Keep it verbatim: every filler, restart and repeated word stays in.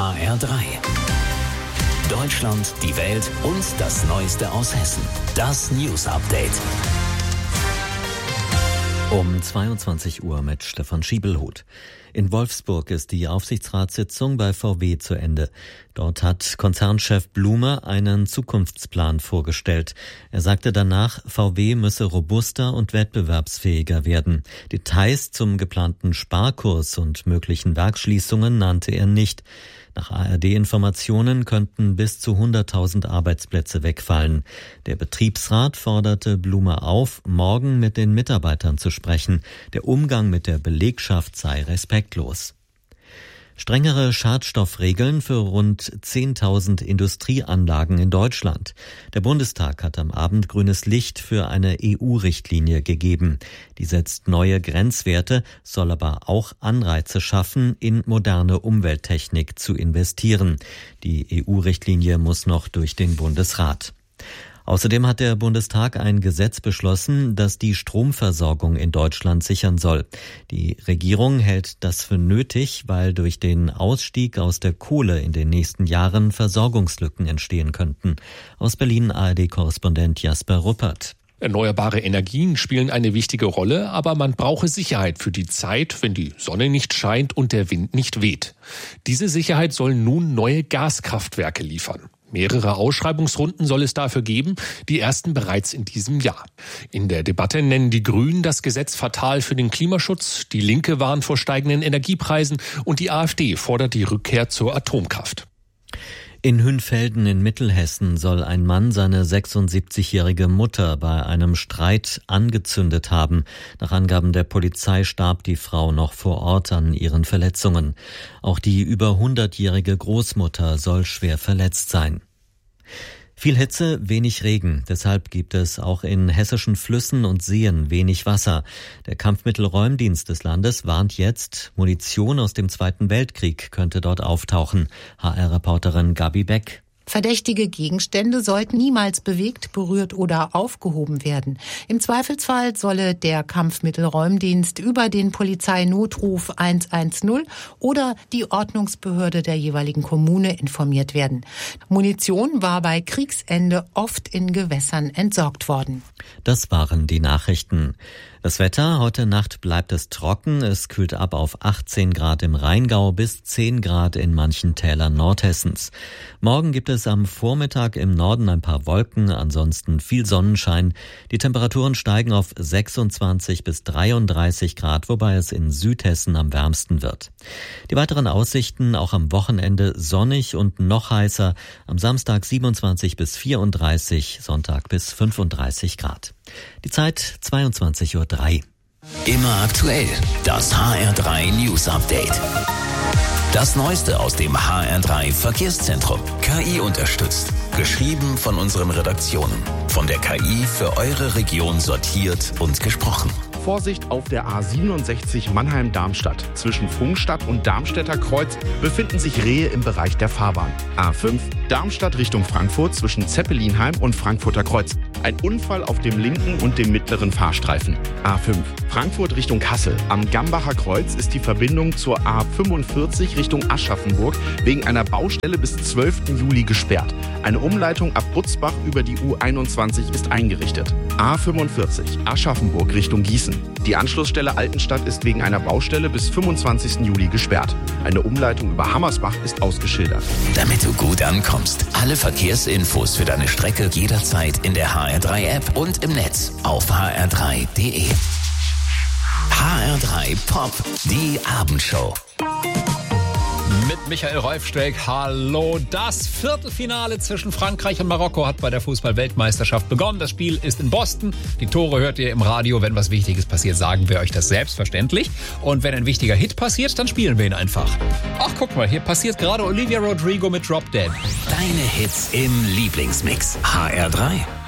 H R drei. Deutschland, die Welt und das Neueste aus Hessen. Das News Update. Um zweiundzwanzig Uhr mit Stefan Schiebelhut. In Wolfsburg ist die Aufsichtsratssitzung bei V W zu Ende. Dort hat Konzernchef Blume einen Zukunftsplan vorgestellt. Er sagte danach, V W müsse robuster und wettbewerbsfähiger werden. Details zum geplanten Sparkurs und möglichen Werksschließungen nannte er nicht. Nach A R D-Informationen könnten bis zu hunderttausend Arbeitsplätze wegfallen. Der Betriebsrat forderte Blume auf, morgen mit den Mitarbeitern zu sprechen. Der Umgang mit der Belegschaft sei respektlos. Strengere Schadstoffregeln für rund zehntausend Industrieanlagen in Deutschland. Der Bundestag hat am Abend grünes Licht für eine E U-Richtlinie gegeben. Die setzt neue Grenzwerte, soll aber auch Anreize schaffen, in moderne Umwelttechnik zu investieren. Die E U-Richtlinie muss noch durch den Bundesrat. Außerdem hat der Bundestag ein Gesetz beschlossen, das die Stromversorgung in Deutschland sichern soll. Die Regierung hält das für nötig, weil durch den Ausstieg aus der Kohle in den nächsten Jahren Versorgungslücken entstehen könnten. Aus Berlin A R D-Korrespondent Jasper Ruppert. Erneuerbare Energien spielen eine wichtige Rolle, aber man brauche Sicherheit für die Zeit, wenn die Sonne nicht scheint und der Wind nicht weht. Diese Sicherheit sollen nun neue Gaskraftwerke liefern. Mehrere Ausschreibungsrunden soll es dafür geben, die ersten bereits in diesem Jahr. In der Debatte nennen die Grünen das Gesetz fatal für den Klimaschutz, die Linke warnt vor steigenden Energiepreisen und die AfD fordert die Rückkehr zur Atomkraft. In Hünfelden in Mittelhessen soll ein Mann seine sechsundsiebzigjährige Mutter bei einem Streit angezündet haben. Nach Angaben der Polizei starb die Frau noch vor Ort an ihren Verletzungen. Auch die über hundertjährige Großmutter soll schwer verletzt sein. Viel Hitze, wenig Regen. Deshalb gibt es auch in hessischen Flüssen und Seen wenig Wasser. Der Kampfmittelräumdienst des Landes warnt jetzt, Munition aus dem Zweiten Weltkrieg könnte dort auftauchen. H R-Reporterin Gabi Beck. Verdächtige Gegenstände sollten niemals bewegt, berührt oder aufgehoben werden. Im Zweifelsfall solle der Kampfmittelräumdienst über den Polizeinotruf hundertzehn oder die Ordnungsbehörde der jeweiligen Kommune informiert werden. Munition war bei Kriegsende oft in Gewässern entsorgt worden. Das waren die Nachrichten. Das Wetter, heute Nacht bleibt es trocken, es kühlt ab auf achtzehn Grad im Rheingau bis zehn Grad in manchen Tälern Nordhessens. Morgen gibt es am Vormittag im Norden ein paar Wolken, ansonsten viel Sonnenschein. Die Temperaturen steigen auf sechsundzwanzig bis dreiunddreißig Grad, wobei es in Südhessen am wärmsten wird. Die weiteren Aussichten auch am Wochenende sonnig und noch heißer, am Samstag siebenundzwanzig bis vierunddreißig, Sonntag bis fünfunddreißig Grad. Die Zeit zweiundzwanzig Uhr drei. Immer aktuell, das H R drei News Update. Das Neueste aus dem H R drei Verkehrszentrum. K I unterstützt. Geschrieben von unseren Redaktionen. Von der K I für eure Region sortiert und gesprochen. Vorsicht auf der A siebenundsechzig Mannheim-Darmstadt. Zwischen Pfungstadt und Darmstädter Kreuz befinden sich Rehe im Bereich der Fahrbahn. A fünf Darmstadt Richtung Frankfurt zwischen Zeppelinheim und Frankfurter Kreuz. Ein Unfall auf dem linken und dem mittleren Fahrstreifen. A fünf Frankfurt Richtung Kassel. Am Gambacher Kreuz ist die Verbindung zur A fünfundvierzig Richtung Aschaffenburg wegen einer Baustelle bis zwölften Juli gesperrt. Eine Umleitung ab Butzbach über die U einundzwanzig ist eingerichtet. A fünfundvierzig Aschaffenburg Richtung Gießen. Die Anschlussstelle Altenstadt ist wegen einer Baustelle bis fünfundzwanzigsten Juli gesperrt. Eine Umleitung über Hammersbach ist ausgeschildert. Damit du gut ankommst, alle Verkehrsinfos für deine Strecke jederzeit in der H R drei App und im Netz auf h r drei punkt d e. H R drei Pop, die Abendshow. Mit Michael Rolfstreck, hallo. Das Viertelfinale zwischen Frankreich und Marokko hat bei der Fußball-Weltmeisterschaft begonnen. Das Spiel ist in Boston. Die Tore hört ihr im Radio. Wenn was Wichtiges passiert, sagen wir euch das selbstverständlich. Und wenn ein wichtiger Hit passiert, dann spielen wir ihn einfach. Ach, guck mal, hier passiert gerade Olivia Rodrigo mit Drop Dead. Deine Hits im Lieblingsmix. H R drei.